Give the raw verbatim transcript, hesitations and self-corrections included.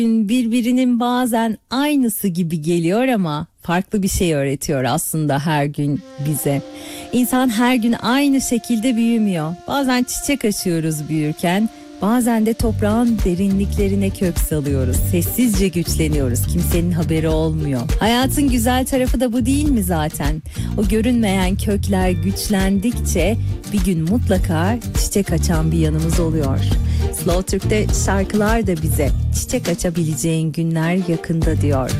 Birbirinin bazen aynısı gibi geliyor ama farklı bir şey öğretiyor aslında her gün bize. İnsan her gün aynı şekilde büyümüyor. Bazen çiçek açıyoruz büyürken, bazen de toprağın derinliklerine kök salıyoruz. Sessizce güçleniyoruz. Kimsenin haberi olmuyor. Hayatın güzel tarafı da bu değil mi zaten? O görünmeyen kökler güçlendikçe bir gün mutlaka çiçek açan bir yanımız oluyor. Slow Türk'te şarkılar da bize çiçek açabileceğin günler yakında diyor.